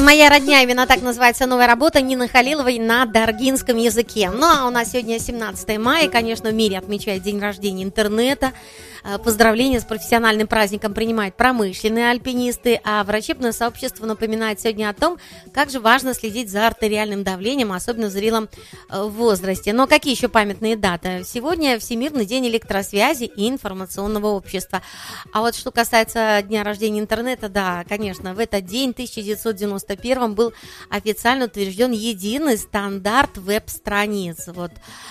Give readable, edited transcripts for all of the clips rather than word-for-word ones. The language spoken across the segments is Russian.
«Моя родня», именно так называется новая работа Нины Халиловой на даргинском языке. Ну, а у нас сегодня 17 мая, конечно, в мире отмечает день рождения интернета. Поздравления с профессиональным праздником принимают промышленные альпинисты, а врачебное сообщество напоминает сегодня о том, как же важно следить за артериальным давлением, особенно в зрелом возрасте. Но какие еще памятные даты? Сегодня Всемирный день электросвязи и информационного общества. А вот что касается дня рождения интернета, да, конечно, в этот день, в 1991 был официально утвержден единый стандарт веб-страниц, вот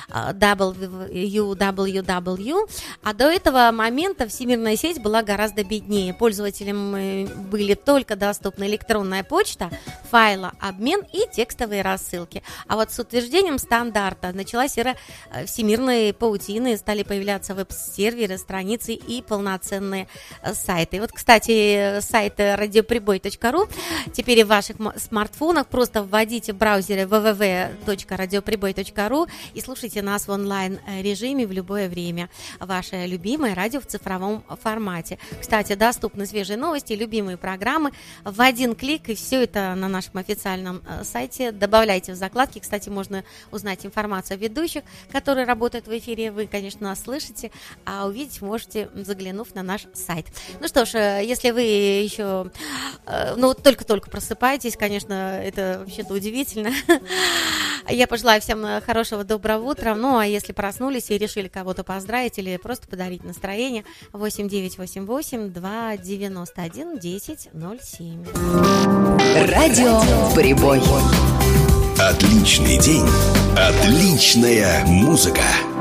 www, а до этого момента всемирная сеть была гораздо беднее. Пользователям были только доступны электронная почта, файлообмен и текстовые рассылки. А вот с утверждением стандарта началась эра всемирной паутины, стали появляться веб-серверы, страницы и полноценные сайты. И вот, кстати, сайт radiopribой.ru теперь и в ваших смартфонах. Просто вводите в браузере www.radiopribой.ru и слушайте нас в онлайн-режиме в любое время. Ваше любимое радио в цифровом формате. Кстати, доступны свежие новости, любимые программы в один клик, и все это на нашем официальном сайте. Добавляйте в закладки. Кстати, можно узнать информацию о ведущих, которые работают в эфире. Вы, конечно, нас слышите, а увидеть можете, заглянув на наш сайт. Ну что ж, если вы еще только-только просыпаетесь, конечно, это вообще-то удивительно. Я пожелаю всем хорошего, доброго утра. Ну, а если проснулись и решили кого-то поздравить или просто подарить настроение, 8988-291-1007. Радио Прибой. Отличный день, отличная музыка.